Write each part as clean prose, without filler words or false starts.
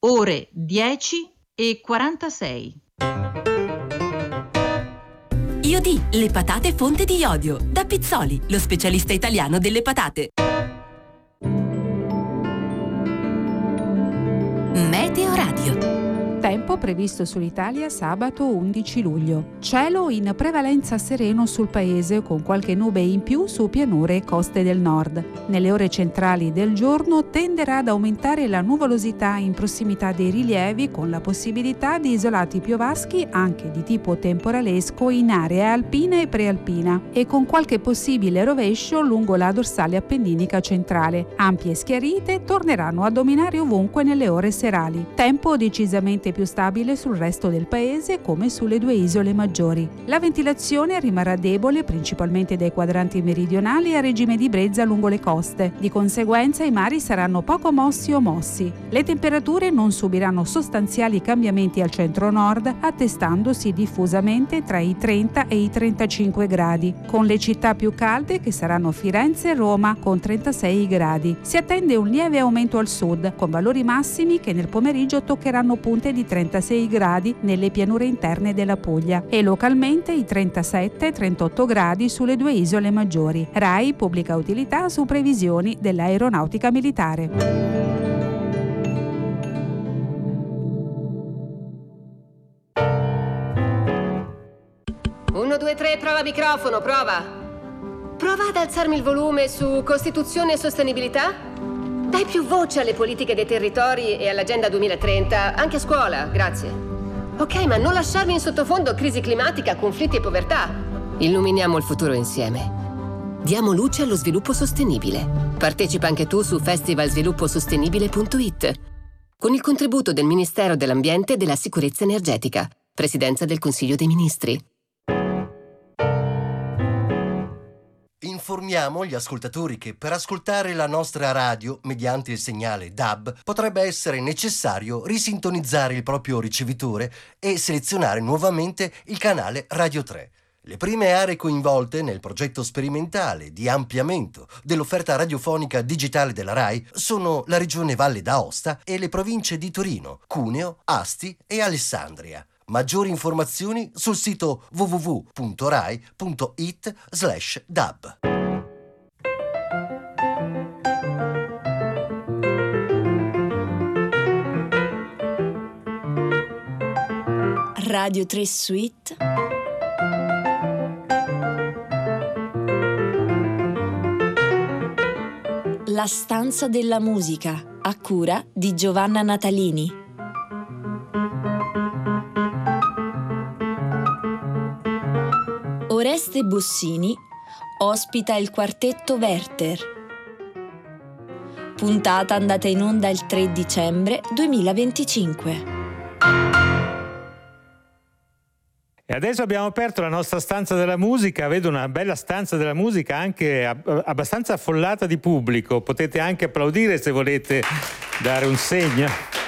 ore 10:46. Iodì, le patate fonte di iodio. Da Pizzoli, lo specialista italiano delle patate. Meteo Radio. Tempo previsto sull'Italia sabato 11 luglio. Cielo in prevalenza sereno sul paese con qualche nube in più su pianure e coste del nord. Nelle ore centrali del giorno tenderà ad aumentare la nuvolosità in prossimità dei rilievi con la possibilità di isolati piovaschi anche di tipo temporalesco in aree alpina e prealpina e con qualche possibile rovescio lungo la dorsale appenninica centrale. Ampie schiarite torneranno a dominare ovunque nelle ore serali. Tempo decisamente più stabile sul resto del paese come sulle due isole maggiori. La ventilazione rimarrà debole principalmente dai quadranti meridionali a regime di brezza lungo le coste. Di conseguenza i mari saranno poco mossi o mossi. Le temperature non subiranno sostanziali cambiamenti al centro-nord, attestandosi diffusamente tra i 30 e i 35 gradi, con le città più calde che saranno Firenze e Roma con 36 gradi. Si attende un lieve aumento al sud, con valori massimi che nel pomeriggio toccheranno punte di 36 gradi nelle pianure interne della Puglia e localmente i 37-38 gradi sulle due isole maggiori. RAI pubblica utilità su previsioni dell'aeronautica militare. 1, 2, 3, prova microfono, prova. Prova ad alzarmi il volume su Costituzione e sostenibilità. Dai più voce alle politiche dei territori e all'Agenda 2030, anche a scuola, grazie. Ok, ma non lasciarmi in sottofondo crisi climatica, conflitti e povertà. Illuminiamo il futuro insieme. Diamo luce allo sviluppo sostenibile. Partecipa anche tu su festivalsvilupposostenibile.it. Con il contributo del Ministero dell'Ambiente e della Sicurezza Energetica. Presidenza del Consiglio dei Ministri. Informiamo gli ascoltatori che per ascoltare la nostra radio mediante il segnale DAB potrebbe essere necessario risintonizzare il proprio ricevitore e selezionare nuovamente il canale Radio 3. Le prime aree coinvolte nel progetto sperimentale di ampliamento dell'offerta radiofonica digitale della RAI sono la regione Valle d'Aosta e le province di Torino, Cuneo, Asti e Alessandria. Maggiori informazioni sul sito www.rai.it/dab. Radio 3 Suite. La stanza della musica, a cura di Giovanna Natalini. Oreste Bossini ospita il quartetto Werther. Puntata andata in onda il 3 dicembre 2025. E adesso abbiamo aperto la nostra stanza della musica, vedo una bella stanza della musica anche abbastanza affollata di pubblico, potete anche applaudire se volete dare un segno.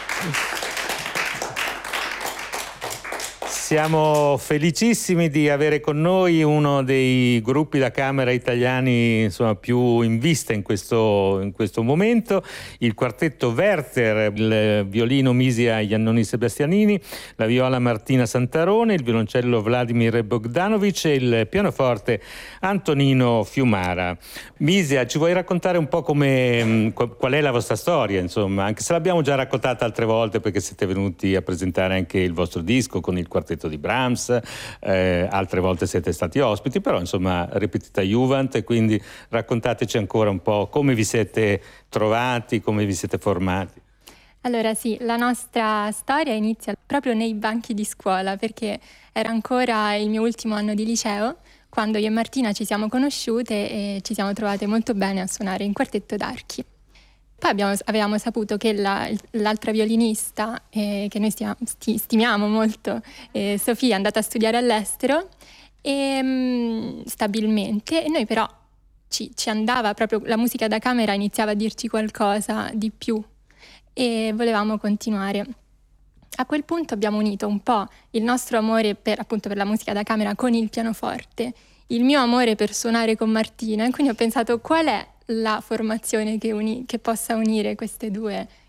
Siamo felicissimi di avere con noi uno dei gruppi da camera italiani insomma, più in vista in questo momento, il quartetto Werther, il violino Misia Iannoni Sebastianini, la viola Martina Santarone, il violoncello Vladimir Bogdanovic e il pianoforte Antonino Fiumara. Misia, ci vuoi raccontare un po' qual è la vostra storia, insomma, anche se l'abbiamo già raccontata altre volte perché siete venuti a presentare anche il vostro disco con il quartetto di Brahms, altre volte siete stati ospiti, però insomma repetita Juvent, e quindi raccontateci ancora un po' come vi siete trovati, come vi siete formati. Allora sì, la nostra storia inizia proprio nei banchi di scuola, perché era ancora il mio ultimo anno di liceo quando io e Martina ci siamo conosciute e ci siamo trovate molto bene a suonare in quartetto d'archi. Poi avevamo saputo che l'altra violinista, che noi stimiamo molto, Sofia, è andata a studiare all'estero stabilmente, e noi però ci andava proprio, la musica da camera iniziava a dirci qualcosa di più e volevamo continuare. A quel punto abbiamo unito un po' il nostro amore per la musica da camera con il pianoforte, il mio amore per suonare con Martina, e quindi ho pensato qual è la formazione che possa unire queste due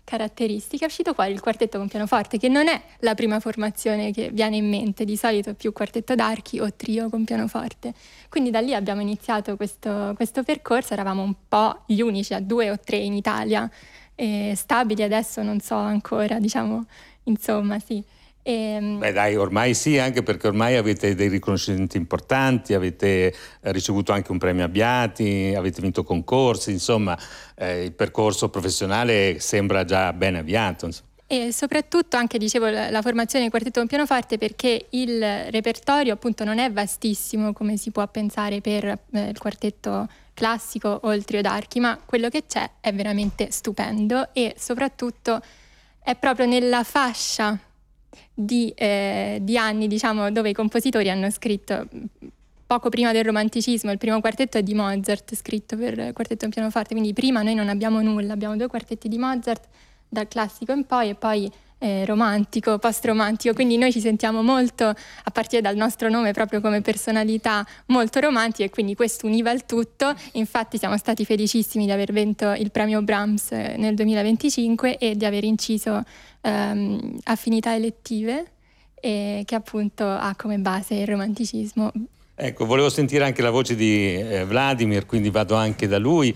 caratteristiche, è uscito fuori il quartetto con pianoforte, che non è la prima formazione che viene in mente, di solito più quartetto d'archi o trio con pianoforte. Quindi da lì abbiamo iniziato questo percorso, eravamo un po' gli unici, a 2 o 3 in Italia, stabili adesso non so ancora, diciamo, insomma sì. Beh dai, ormai sì, anche perché ormai avete dei riconoscimenti importanti, avete ricevuto anche un premio Abbiati, avete vinto concorsi, insomma il percorso professionale sembra già ben avviato, insomma. E soprattutto anche, dicevo, la formazione di quartetto con pianoforte, perché il repertorio appunto non è vastissimo come si può pensare per il quartetto classico o il trio d'archi, ma quello che c'è è veramente stupendo e soprattutto è proprio nella fascia di anni, diciamo, dove i compositori hanno scritto poco prima del romanticismo. Il primo quartetto è di Mozart, scritto per quartetto in pianoforte, quindi prima noi non abbiamo nulla, abbiamo 2 quartetti di Mozart dal classico in poi, e poi romantico, post-romantico, quindi noi ci sentiamo molto, a partire dal nostro nome proprio come personalità, molto romantiche, e quindi questo univa il tutto. Infatti siamo stati felicissimi di aver vinto il premio Brahms nel 2025 e di aver inciso Affinità elettive, che appunto ha come base il romanticismo. Ecco, volevo sentire anche la voce di Vladimir, quindi vado anche da lui.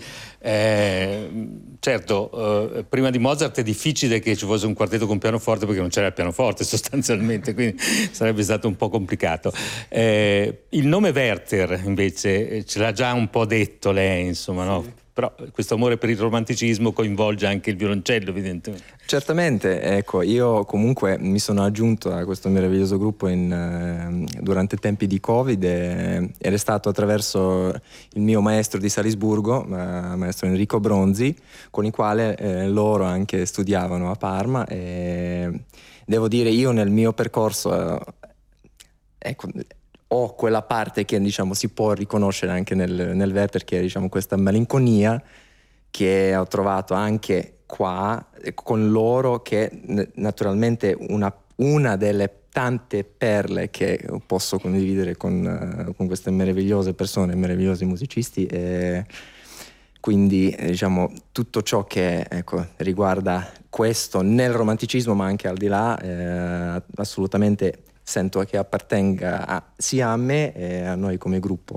Certo, prima di Mozart è difficile che ci fosse un quartetto con pianoforte, perché non c'era il pianoforte sostanzialmente, quindi sarebbe stato un po' complicato. Il nome Werther invece ce l'ha già un po' detto lei, insomma, no? Sì. Però questo amore per il romanticismo coinvolge anche il violoncello, evidentemente. Certamente, ecco, io comunque mi sono aggiunto a questo meraviglioso gruppo durante tempi di Covid ed è stato attraverso il mio maestro di Salisburgo, maestro Enrico Bronzi, con il quale loro anche studiavano a Parma, e devo dire, io nel mio percorso ecco, ho quella parte che, diciamo, si può riconoscere anche nel Werther, che è, diciamo, questa malinconia che ho trovato anche qua con loro, che naturalmente una delle tante perle che posso condividere con queste meravigliose persone, meravigliosi musicisti. Quindi, diciamo, tutto ciò che, ecco, riguarda questo nel romanticismo, ma anche al di là, assolutamente sento che appartenga sia a me e a noi come gruppo.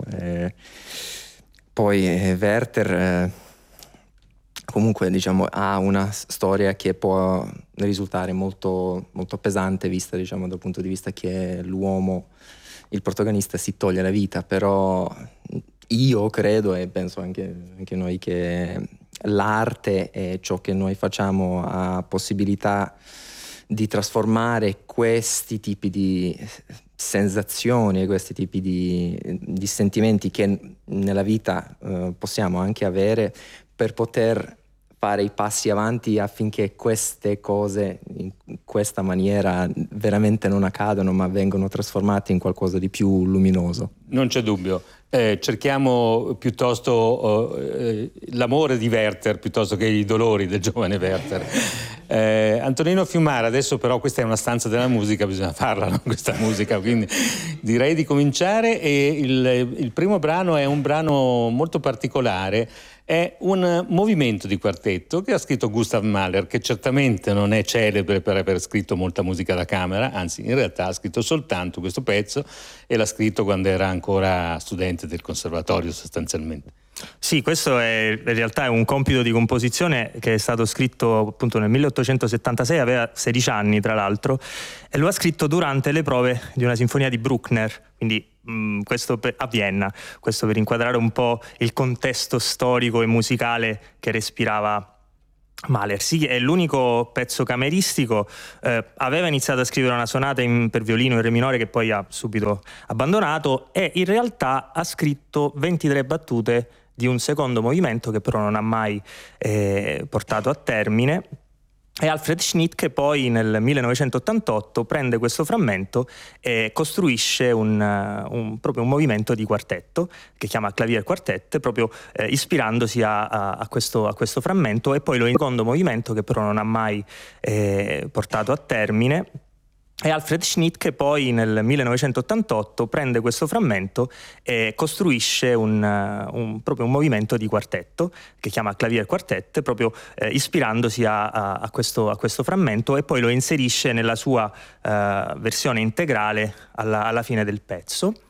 Poi Werther comunque, diciamo, ha una storia che può risultare molto, molto pesante, vista, diciamo, dal punto di vista che l'uomo, il protagonista, si toglie la vita. Però io credo, e penso anche noi, che l'arte e ciò che noi facciamo ha possibilità di trasformare questi tipi di sensazioni, questi tipi di sentimenti che nella vita possiamo anche avere, per poter fare i passi avanti affinché queste cose in questa maniera veramente non accadano, ma vengono trasformate in qualcosa di più luminoso. Non c'è dubbio. Cerchiamo piuttosto l'amore di Werther piuttosto che i dolori del giovane Werther. Antonino Fiumara, adesso però questa è una stanza della musica, bisogna farla, no? Questa musica, quindi direi di cominciare. E il primo brano è un brano molto particolare, è un movimento di quartetto che ha scritto Gustav Mahler, che certamente non è celebre per aver scritto molta musica da camera, anzi in realtà ha scritto soltanto questo pezzo, e l'ha scritto quando era ancora studente del conservatorio sostanzialmente. Sì, questo in realtà è un compito di composizione che è stato scritto appunto nel 1876, aveva 16 anni tra l'altro, e lo ha scritto durante le prove di una sinfonia di Bruckner, quindi questo a Vienna, questo per inquadrare un po' il contesto storico e musicale che respirava Mahler. Sì, è l'unico pezzo cameristico. Aveva iniziato a scrivere una sonata per violino in re minore, che poi ha subito abbandonato, e in realtà ha scritto 23 battute di un secondo movimento che però non ha mai portato a termine. E Alfred Schnittke poi nel 1988 prende questo frammento e costruisce proprio un movimento di quartetto che chiama Clavier Quartet, proprio ispirandosi a questo frammento, e poi lo secondo movimento che però non ha mai portato a termine. E Alfred Schnittke poi nel 1988 prende questo frammento e costruisce proprio un movimento di quartetto che chiama Clavier Quartet, proprio ispirandosi a questo frammento, e poi lo inserisce nella sua versione integrale alla fine del pezzo.